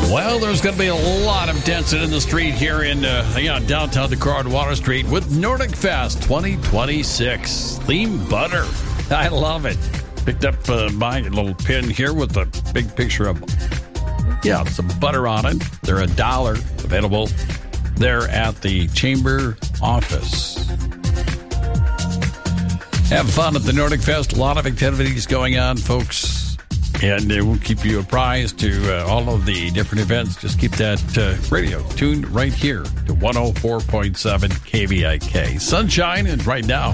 Well, there's going to be a lot of dancing in the street here in downtown Decorah and Water Street with Nordic Fest 2026. Theme butter. I love it. Picked up my little pin here with a big picture of, some butter on it. They're $1 available there at the Chamber office. Have fun at the Nordic Fest. A lot of activities going on, folks. And we'll keep you apprised to all of the different events. Just keep that radio tuned right here to 104.7 KVIK. Sunshine, and right now,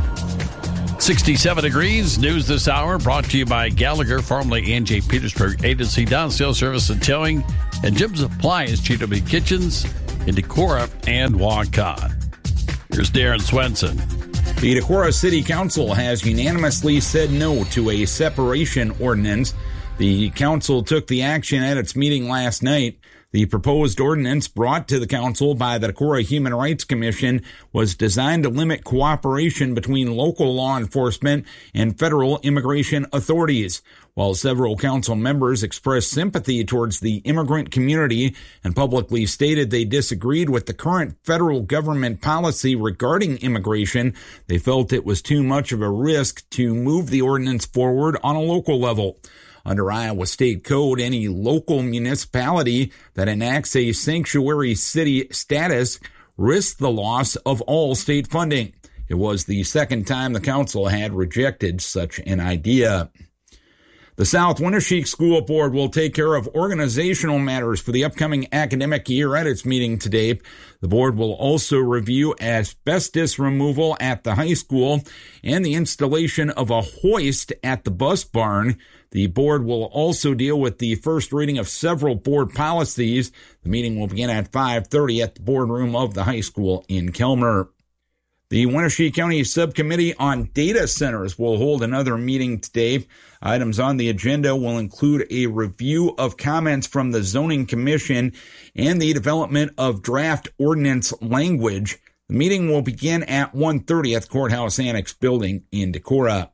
67 degrees. News this hour brought to you by Gallagher, formerly N.J. Petersburg Agency, Down Sales Service and Towing, and Jim's Appliance, GW Kitchens in Decorah and Waukegan. Here's Darren Swenson. The Decorah City Council has unanimously said no to a separation ordinance. The council took the action at its meeting last night. The proposed ordinance brought to the council by the Decorah Human Rights Commission was designed to limit cooperation between local law enforcement and federal immigration authorities. While several council members expressed sympathy towards the immigrant community and publicly stated they disagreed with the current federal government policy regarding immigration, they felt it was too much of a risk to move the ordinance forward on a local level. Under Iowa State Code, any local municipality that enacts a sanctuary city status risks the loss of all state funding. It was the second time the council had rejected such an idea. The South Winneshiek School Board will take care of organizational matters for the upcoming academic year at its meeting today. The board will also review asbestos removal at the high school and the installation of a hoist at the bus barn. The board will also deal with the first reading of several board policies. The meeting will begin at 5:30 at the boardroom of the high school in Kelmer. The Winneshiek County Subcommittee on Data Centers will hold another meeting today. Items on the agenda will include a review of comments from the Zoning Commission and the development of draft ordinance language. The meeting will begin at 1:30 at the Courthouse Annex building in Decorah.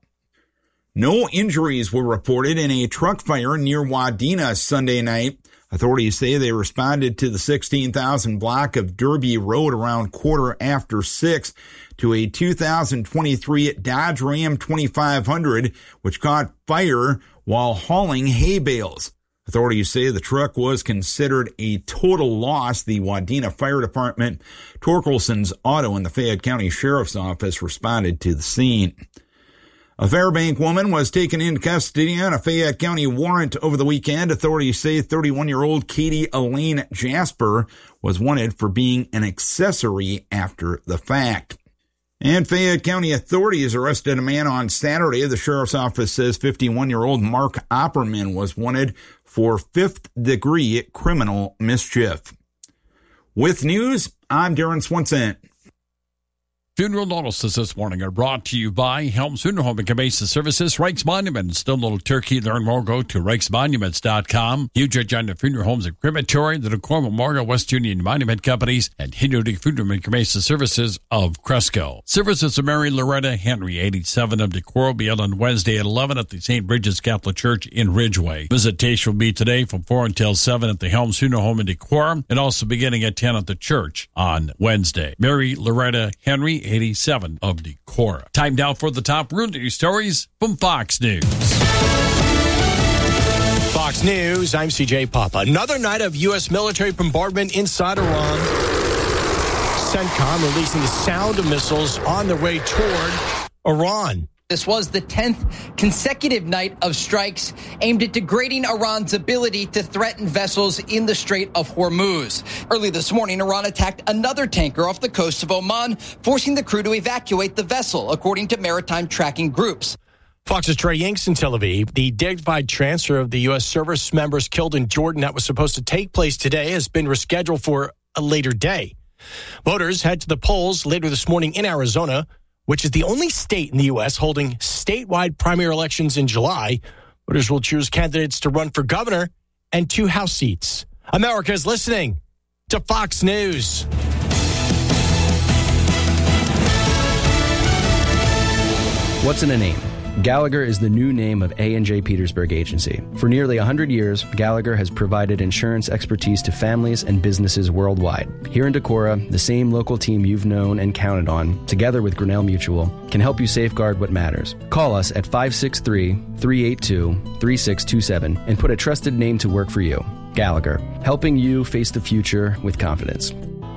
No injuries were reported in a truck fire near Wadena Sunday night. Authorities say they responded to the 16,000 block of Derby Road around 6:15 to a 2023 Dodge Ram 2500, which caught fire while hauling hay bales. Authorities say the truck was considered a total loss. The Wadena Fire Department, Torkelson's Auto, and the Fayette County Sheriff's Office responded to the scene. A Fairbank woman was taken into custody on a Fayette County warrant over the weekend. Authorities say 31-year-old Katie Elaine Jasper was wanted for being an accessory after the fact. And Fayette County authorities arrested a man on Saturday. The sheriff's office says 51-year-old Mark Opperman was wanted for fifth-degree criminal mischief. With news, I'm Darren Swenson. Funeral notices this morning are brought to you by Helms Funeral Home and Cremation Services, Reichs Monument, Stone Little Turkey. Learn more, go to ReichsMonuments.com. Huge Agenda Funeral Homes and Crematory, the Decorah Memorial West Union Monument Companies, and Hindu Funeral and Cremation Services of Cresco. Services of Mary Loretta Henry, 87 of Decorah, will be on Wednesday at 11 at the St. Bridget's Catholic Church in Ridgeway. Visitation will be today from 4 until 7 at the Helms Funeral Home in Decorah, and also beginning at 10 at the church on Wednesday. Mary Loretta Henry, 87 of Decorah. Time now for the top real news stories from Fox News. Fox News, I'm CJ Papa. Another night of U.S. military bombardment inside Iran. CENTCOM releasing the sound of missiles on their way toward Iran. This was the 10th consecutive night of strikes aimed at degrading Iran's ability to threaten vessels in the Strait of Hormuz. Early this morning, Iran attacked another tanker off the coast of Oman, forcing the crew to evacuate the vessel, according to maritime tracking groups. Fox's Trey Yanks in Tel Aviv. The dignified transfer of the U.S. service members killed in Jordan that was supposed to take place today has been rescheduled for a later day. Voters head to the polls later this morning in Arizona, which is the only state in the U.S. holding statewide primary elections in July. Voters will choose candidates to run for governor and 2 House seats. America is listening to Fox News. What's in a name? Gallagher is the new name of A&J Petersburg Agency. For nearly 100 years, Gallagher has provided insurance expertise to families and businesses worldwide. Here in Decorah, the same local team you've known and counted on, together with Grinnell Mutual, can help you safeguard what matters. Call us at 563-382-3627 and put a trusted name to work for you. Gallagher, helping you face the future with confidence.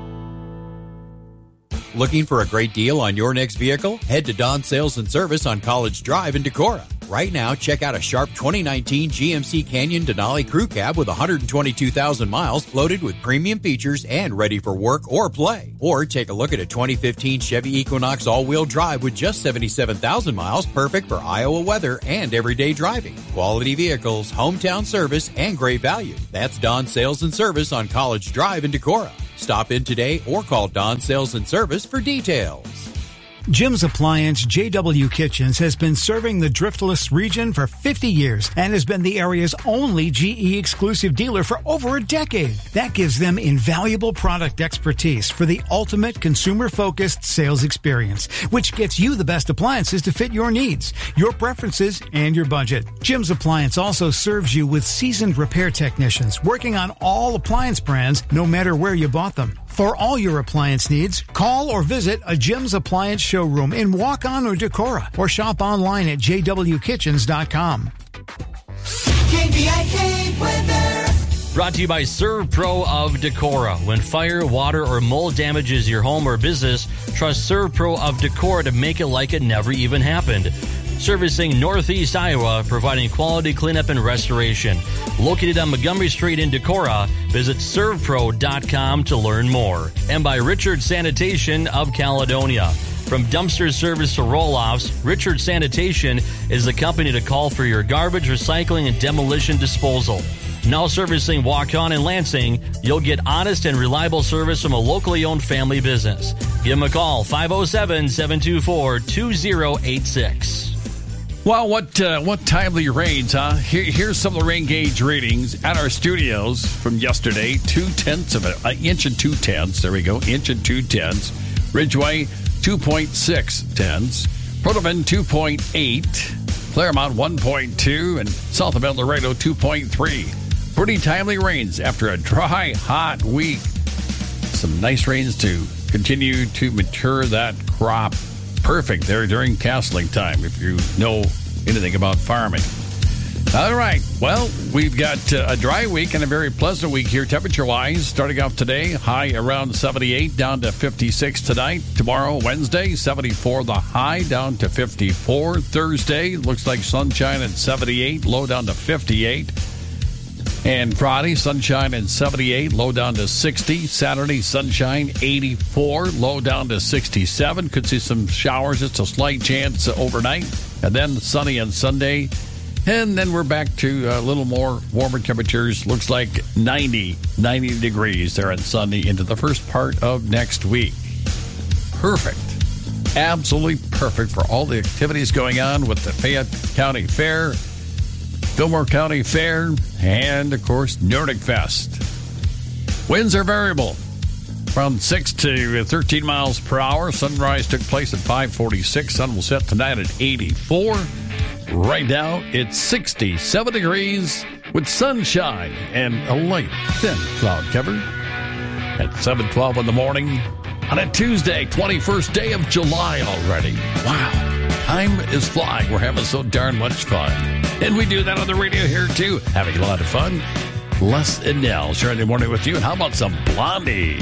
Looking for a great deal on your next vehicle? Head to Don Sales and Service on College Drive in Decorah. Right now, check out a sharp 2019 GMC Canyon Denali Crew Cab with 122,000 miles, loaded with premium features and ready for work or play. Or take a look at a 2015 Chevy Equinox all-wheel drive with just 77,000 miles, perfect for Iowa weather and everyday driving. Quality vehicles, hometown service, and great value. That's Don Sales and Service on College Drive in Decorah. Stop in today or call Don Sales and Service for details. Jim's Appliance JW Kitchens has been serving the Driftless region for 50 years and has been the area's only GE exclusive dealer for over a decade. That gives them invaluable product expertise for the ultimate consumer-focused sales experience, which gets you the best appliances to fit your needs, your preferences, and your budget. Jim's Appliance also serves you with seasoned repair technicians working on all appliance brands, no matter where you bought them. For all your appliance needs, call or visit a Jim's Appliance showroom in Waukon or Decorah, or shop online at jwkitchens.com. KVIK weather. Brought to you by ServPro of Decorah. When fire, water, or mold damages your home or business, trust ServPro of Decorah to make it like it never even happened. Servicing Northeast Iowa, providing quality cleanup and restoration. Located on Montgomery Street in Decorah, visit servpro.com to learn more. And by Richard Sanitation of Caledonia. From dumpster service to roll-offs, Richard Sanitation is the company to call for your garbage, recycling, and demolition disposal. Now servicing Waukon and Lansing, you'll get honest and reliable service from a locally owned family business. Give them a call, 507-724-2086. Well, what timely rains, huh? Here's some of the rain gauge readings at our studios from yesterday. 0.2 of an inch and 0.2. There we go, inch and 0.2. Ridgeway, 2.6 tenths. Protoman, 2.8. Claremont, 1.2. And south of El Dorado, 2.3. Pretty timely rains after a dry, hot week. Some nice rains to continue to mature that crop. Perfect there during castling time, if you know anything about farming. All right. Well, we've got a dry week and a very pleasant week here temperature-wise. Starting off today, high around 78, down to 56 tonight. Tomorrow, Wednesday, 74 the high, down to 54. Thursday, looks like sunshine at 78, low down to 58. And Friday, sunshine at 78, low down to 60. Saturday, sunshine, 84, low down to 67. Could see some showers, just a slight chance overnight. And then sunny on Sunday. And then we're back to a little more warmer temperatures. Looks like 90 degrees there on Sunday into the first part of next week. Perfect. Absolutely perfect for all the activities going on with the Fayette County Fair, Fillmore County Fair, and, of course, Nordic Fest. Winds are variable, around 6 to 13 miles per hour. Sunrise took place at 5:46. Sun will set tonight at 84. Right now, it's 67 degrees with sunshine and a light, thin cloud cover at 7:12 in the morning on a Tuesday, 21st day of July already. Wow. Time is flying. We're having so darn much fun. And we do that on the radio here, too. Having a lot of fun. Les and Nell sharing the morning with you. And how about some Blondie?